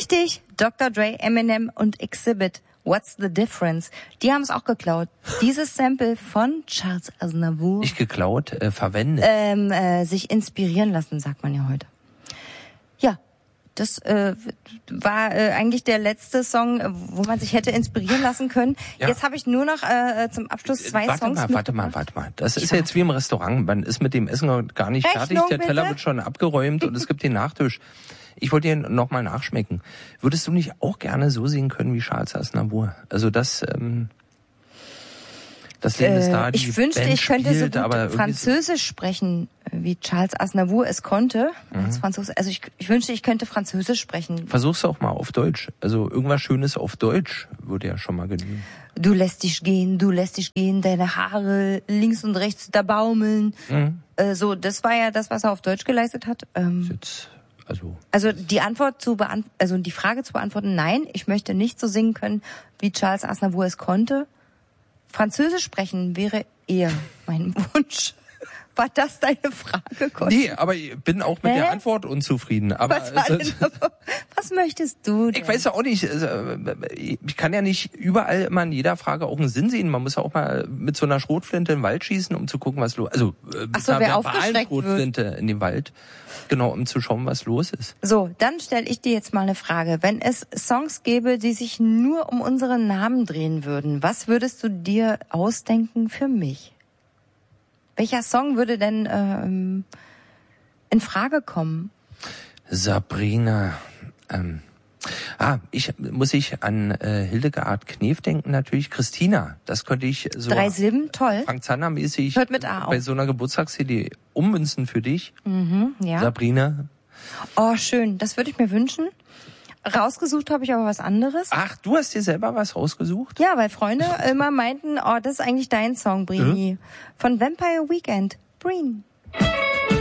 Richtig, Dr. Dre, Eminem und Exhibit. What's the difference? Die haben es auch geklaut. Dieses Sample von Charles Aznavour. Nicht geklaut, verwendet. Sich inspirieren lassen, sagt man ja heute. Ja, das war eigentlich der letzte Song, wo man sich hätte inspirieren lassen können. Ja. Jetzt habe ich nur noch zum Abschluss zwei Songs mitgebracht. Warte mal. Das ist jetzt wie im Restaurant. Man ist mit dem Essen gar nicht fertig. Der Teller wird schon abgeräumt und es gibt den Nachtisch. Ich wollte dir noch mal nachschmecken. Würdest du nicht auch gerne so singen können wie Charles Aznavour? Also das Leben ist da, die ich wünschte, Band ich könnte spielt, so gut Französisch sprechen, wie Charles Aznavour es konnte. Als Franzose. Also ich wünschte, ich könnte Französisch sprechen. Versuch's auch mal auf Deutsch. Also irgendwas Schönes auf Deutsch würde ja schon mal genügen. Du lässt dich gehen, deine Haare links und rechts da baumeln. So, das war ja das, was er auf Deutsch geleistet hat. Also die die Frage zu beantworten, nein, ich möchte nicht so singen können, wie Charles Aznavour es konnte. Französisch sprechen wäre eher mein Wunsch. War das deine Frage, Gott? Nee, aber ich bin auch mit der Antwort unzufrieden. Aber was möchtest du denn? Ich weiß ja auch nicht, ich kann ja nicht überall immer in jeder Frage auch einen Sinn sehen. Man muss ja auch mal mit so einer Schrotflinte in den Wald schießen, um zu gucken, was los ist. Also mit einer verbalen Schrotflinte in den Wald, genau, um zu schauen, was los ist. So, dann stelle ich dir jetzt mal eine Frage. Wenn es Songs gäbe, die sich nur um unseren Namen drehen würden, was würdest du dir ausdenken für mich? Welcher Song würde denn in Frage kommen? Sabrina. Muss ich an Hildegard Knef denken natürlich. Christina, das könnte ich so 3 Silben, toll. Frank Zander mäßig hört mit A auf. Bei so einer Geburtstags-CD ummünzen für dich. Ja. Sabrina. Oh, schön. Das würde ich mir wünschen. Rausgesucht habe ich aber was anderes. Ach, du hast dir selber was rausgesucht? Ja, weil Freunde immer meinten, oh, das ist eigentlich dein Song, Brini. Von Vampire Weekend. Breen.